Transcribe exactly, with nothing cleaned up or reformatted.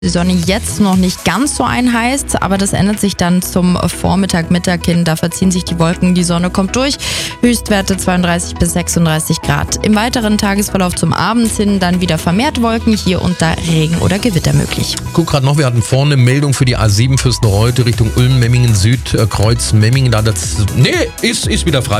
Die Sonne jetzt noch nicht ganz so einheiß, aber das ändert sich dann zum Vormittag, Mittag hin. Da verziehen sich die Wolken, die Sonne kommt durch. Höchstwerte zweiunddreißig bis sechsunddreißig Grad. Im weiteren Tagesverlauf zum Abend hin dann wieder vermehrt Wolken, hier und da Regen oder Gewitter möglich. Guck gerade noch, wir hatten vorne eine Meldung für die A sieben Fürstenreuth Richtung Ulm, Memmingen Süd, äh, Kreuz Memmingen. Da das, nee, ist, ist wieder frei.